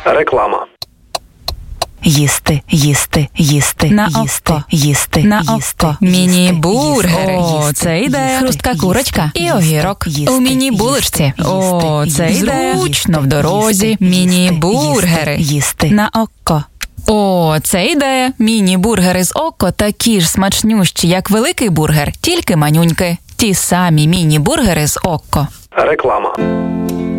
Реклама. Їсти, їсти, їсти, На їсти, око. їсти, На їсти, око. Міні-бургери. їсти, О, це ідея. Хрустка курочка і огірок. їсти, У міні-булочці. О, це ідея. Зручно в дорозі. Міні-бургери. Їсти. На око. О, це ідея. Міні-бургери з око такі ж смачнющі, як великий бургер, тільки манюньки. Ті самі міні-бургери з око. Реклама.